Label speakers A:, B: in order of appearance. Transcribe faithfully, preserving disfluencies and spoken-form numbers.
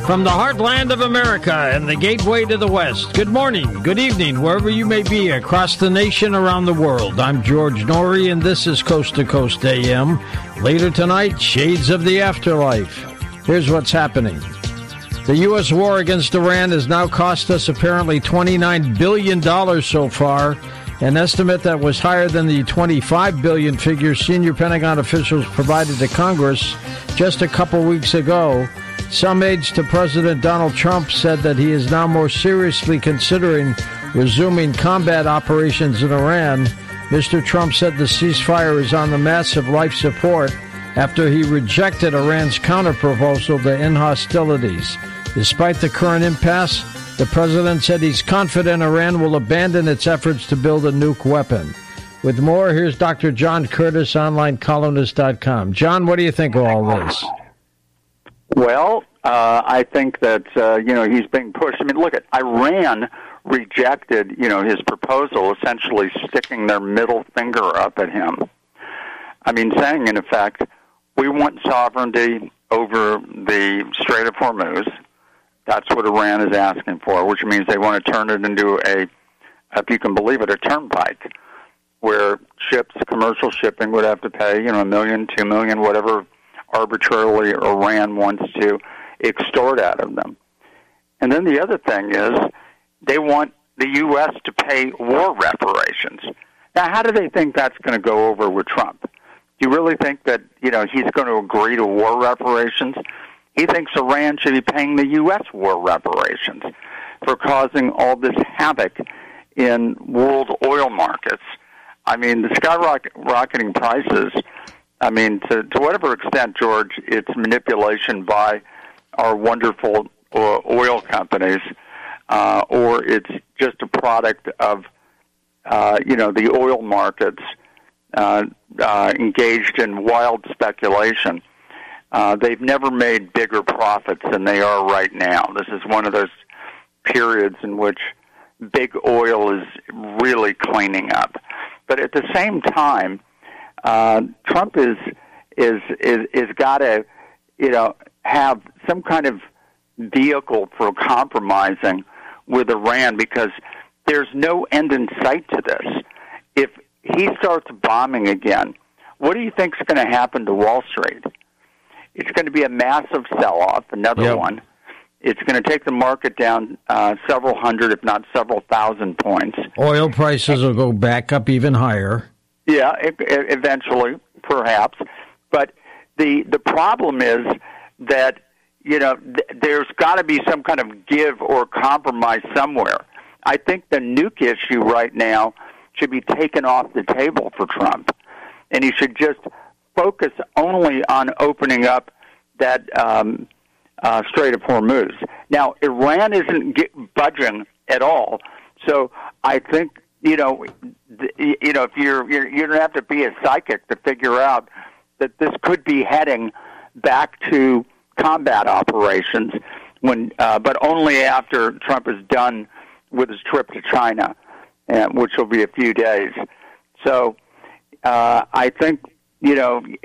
A: From the heartland of America and the gateway to the West, good morning, good evening, wherever you may be across the nation, around the world. I'm George Norrie, and this is Coast to Coast A M. Later tonight, Shades of the Afterlife. Here's what's happening. The U S war against Iran has now cost us apparently twenty-nine billion dollars so far, an estimate that was higher than the twenty-five billion dollars figure senior Pentagon officials provided to Congress just a couple weeks ago. Some aides to President Donald Trump said that he is now more seriously considering resuming combat operations in Iran. Mister Trump said the ceasefire is on the massive life support after he rejected Iran's counterproposal to end hostilities. Despite the current impasse, the president said he's confident Iran will abandon its efforts to build a nuke weapon. With more, here's Doctor John Curtis, online columnist dot com. John, what do you think of all this?
B: Well, uh, I think that, uh, you know, he's being pushed. I mean, look, at Iran rejected, you know, his proposal, essentially sticking their middle finger up at him. I mean, saying, in effect, we want sovereignty over the Strait of Hormuz. That's what Iran is asking for, which means they want to turn it into a, if you can believe it, a turnpike, where ships, commercial shipping, would have to pay, you know, a million, two million, whatever arbitrarily Iran wants to extort out of them. And then the other thing is they want the U S to pay war reparations. Now, how do they think that's going to go over with Trump? Do you really think that, you know, he's going to agree to war reparations? He thinks Iran should be paying the U S war reparations for causing all this havoc in world oil markets. I mean, the skyrocketing prices, I mean, to, to whatever extent, George, it's manipulation by our wonderful oil companies, uh, or it's just a product of, uh, you know, the oil markets uh, uh, engaged in wild speculation. Uh, they've never made bigger profits than they are right now. This is one of those periods in which big oil is really cleaning up. But at the same time, uh, Trump is is is is got to, you know, have some kind of vehicle for compromising with Iran, because there's no end in sight to this. If he starts bombing again, what do you think is going to happen to Wall Street? It's going to be a massive sell-off, another
A: yep.
B: one. It's going to take the market down uh, several hundred, if not several thousand points.
A: Oil prices will go back up even higher.
B: Yeah, e- eventually, perhaps. But the the problem is that, you know, th- there's got to be some kind of give or compromise somewhere. I think the nuke issue right now should be taken off the table for Trump, and he should just focus only on opening up that um, uh, Strait of Hormuz. Now, Iran isn't get, budging at all, so I think, you know, th- you know, if you're, you're you don't have to be a psychic to figure out that this could be heading back to combat operations, when, uh, but only after Trump is done with his trip to China, uh, which will be a few days. So uh, I think, you know,